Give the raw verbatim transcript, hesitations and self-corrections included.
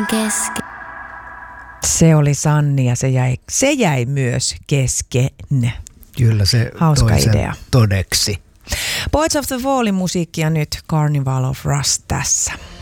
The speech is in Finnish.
jääkin kesken. Se oli Sanni ja se jäi, se jäi myös kesken. Kyllä se hauska toi sen idea. Todeksi. Poets of the Fallin musiikkia nyt Carnival of Rust tässä.